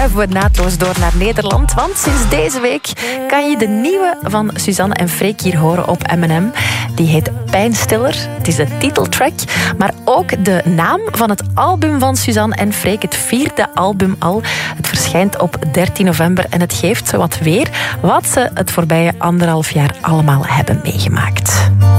schuiven we naadloos door naar Nederland. Want sinds deze week kan je de nieuwe van Suzanne en Freek hier horen op M&M. Die heet Pijnstiller. Het is de titeltrack. Maar ook de naam van het album van Suzanne en Freek. Het 4e album al. Het verschijnt op 13 november. En het geeft zowat weer wat ze het voorbije 1,5 jaar allemaal hebben meegemaakt.